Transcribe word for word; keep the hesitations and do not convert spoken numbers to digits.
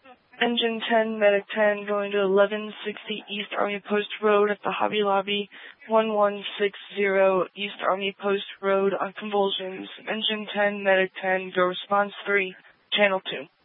Engine ten, Medic ten, going to eleven sixty East Army Post Road at the Hobby Lobby, one one six zero East Army Post Road on convulsions. Engine ten, Medic ten, go response three, channel two.